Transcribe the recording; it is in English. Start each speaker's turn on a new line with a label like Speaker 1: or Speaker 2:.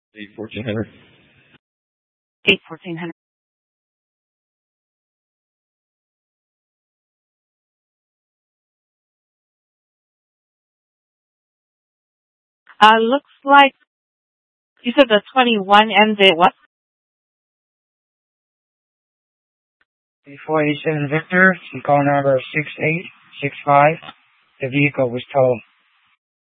Speaker 1: 1400.
Speaker 2: 1400. Looks like you said the 21 ends at what?
Speaker 3: 487 Victor, call number 6865. The vehicle was towed.